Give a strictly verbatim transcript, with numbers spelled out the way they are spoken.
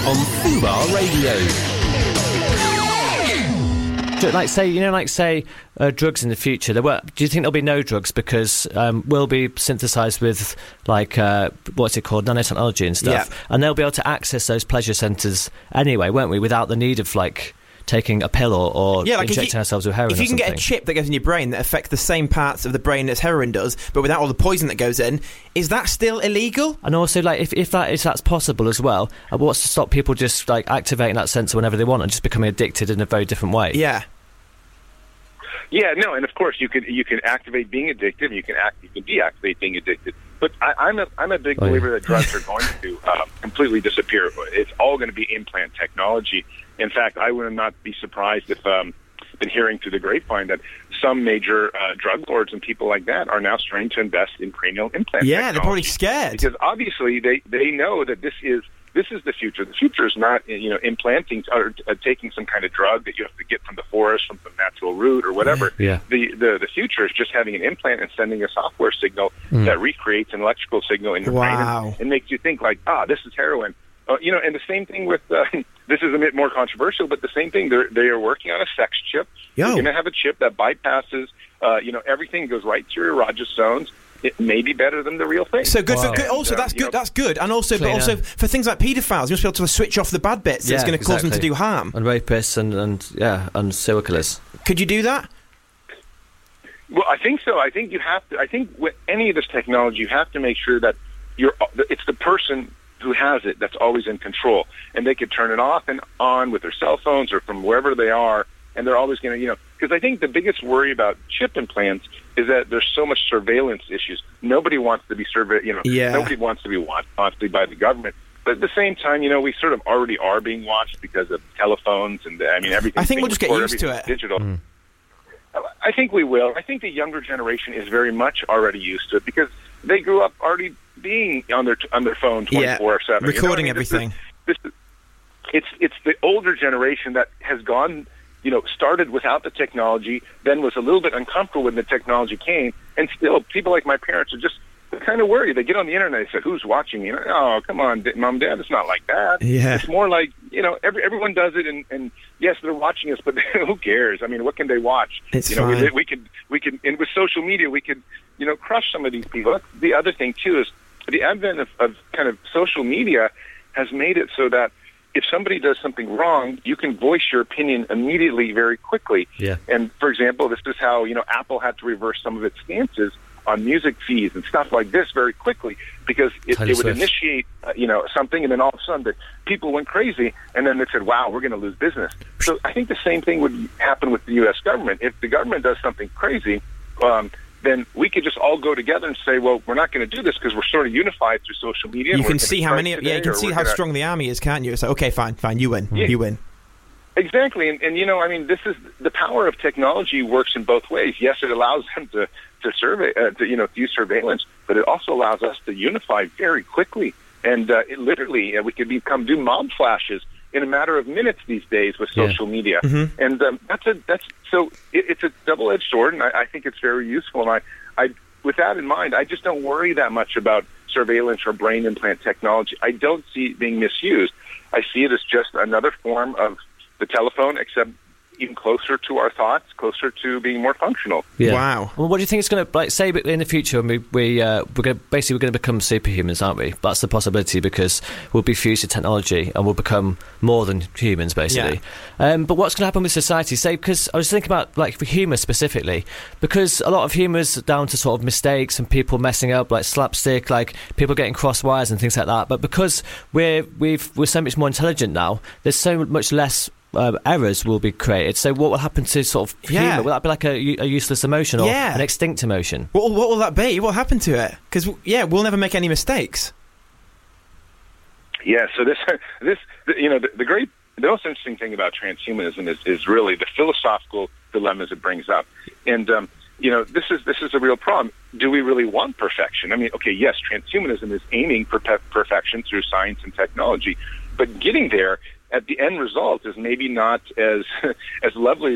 on Fubar Radio. Like say, you know, like say, uh, drugs in the future. There were. Do you think there'll be no drugs because um, we'll be synthesized with like uh, what's it called, nanotechnology and stuff, yeah. and they'll be able to access those pleasure centers anyway, won't we? Without the need of like taking a pill or, or yeah, like injecting you, ourselves with heroin. If you or can something. get a chip that goes in your brain that affects the same parts of the brain as heroin does, but without all the poison that goes in, is that still illegal? And also, like, if, if that is that's possible as well, uh, what's to stop people just like activating that sensor whenever they want and just becoming addicted in a very different way? Yeah. Yeah, no, and of course you can you can activate being addicted, and you can act you can deactivate being addicted. But I, I'm a I'm a big Oh, yeah. believer that drugs are going to uh, completely disappear. It's all going to be implant technology. In fact, I would not be surprised if um, been hearing through the grapevine that some major uh, drug lords and people like that are now starting to invest in cranial implant. Yeah, technology. they're probably scared because obviously they they know that this is. This is the future. The future is not, you know, implanting or uh, taking some kind of drug that you have to get from the forest, from some natural root or whatever. Yeah. The, the the future is just having an implant and sending a software signal Mm. that recreates an electrical signal in your Wow. brain and, and makes you think like, ah, this is heroin. Uh, you know, and the same thing with, uh, this is a bit more controversial, but the same thing, they're, they are working on a sex chip. Yo. They're going to have a chip that bypasses, uh, you know, everything goes right through your erogenous zones. It may be better than the real thing. So good Wow. for good. Also, And, uh, that's you good. know- That's good, and also, but Cleaner. also for things like paedophiles, you must be able to switch off the bad bits. That's Yeah, going to cause them to exactly. do harm. And rapists and, and yeah, and serial killers. Could you do that? Well, I think so. I think you have to. I think with any of this technology, you have to make sure that you're. It's the person who has it that's always in control, and they could turn it off and on with their cell phones or from wherever they are, and they're always going to, you know. Because I think the biggest worry about chip implants is that there's so much surveillance issues. Nobody wants to be surveyed. You know, Yeah. nobody wants to be watched constantly by the government. But at the same time, you know, we sort of already are being watched because of telephones and I mean everything. I think we'll just get used to it. Digital. I think we will. I think the younger generation is very much already used to it because they grew up already being on their on their phone twenty-four seven, recording you know what I mean? everything. This is, this is, it's it's the older generation that has gone, you know, started without the technology, then was a little bit uncomfortable when the technology came, and still people like my parents are just kind of worried. They get on the internet and say, "Who's watching me?" Oh, come on, mom, dad, it's not like that. Yeah. It's more like, you know, every, everyone does it, and, and yes, they're watching us, but who cares? I mean, what can they watch? It's you know, fine. we, we could we could, and with social media, we could, you know, crush some of these people. That's the other thing too is the advent of, of kind of social media has made it so that if somebody does something wrong, you can voice your opinion immediately, very quickly. Yeah. And for example, this is how, you know, Apple had to reverse some of its stances on music fees and stuff like this very quickly because it, Taylor it would Swift. initiate, uh, you know, something, and then all of a sudden the people went crazy, and then they said, "Wow, we're going to lose business." So I think the same thing would happen with the U S government. If the government does something crazy, um, then we could just all go together and say, "Well, we're not going to do this because we're sort of unified through social media." You and we're can gonna see how strike many. today, Yeah, you can or see we're how gonna- strong the army is, can't you? It's like, okay, fine, fine, you win, Yeah. you win. Exactly, and, and you know, I mean, this is the power of technology works in both ways. Yes, it allows them to to survey, uh, to you know, to use surveillance, but it also allows us to unify very quickly, and uh, it literally uh, we could become do mob flashes in a matter of minutes these days with Yeah. social media, Mm-hmm. and um, that's a that's so it, it's a double edged sword, and I, I think it's very useful. And I, I, with that in mind, I just don't worry that much about surveillance or brain implant technology. I don't see it being misused. I see it as just another form of the telephone, except even closer to our thoughts, closer to being more functional. Yeah. Wow. Well, what do you think it's going to like? Say in the future, when we we uh, we're going basically we're going to become superhumans, aren't we? That's the possibility because we'll be fused to technology and we'll become more than humans, basically. Um, but what's going to happen with society? Say, because I was thinking about like for humour specifically, because a lot of humour is down to sort of mistakes and people messing up, like slapstick, like people getting cross wires and things like that. But because we're we've we're so much more intelligent now, there's so much less. Uh, errors will be created. So what will happen to sort of Yeah. humour? Will that be like a, a useless emotion or Yeah. an extinct emotion? What, what will that be? What happened to it? Because yeah, we'll never make any mistakes. Yeah. So this, this, you know, the, the great, the most interesting thing about transhumanism is, is really the philosophical dilemmas it brings up, and um, you know, this is this is a real problem. Do we really want perfection? I mean, okay, yes, transhumanism is aiming for pe- perfection through science and technology, but getting there at the end result is maybe not as as lovely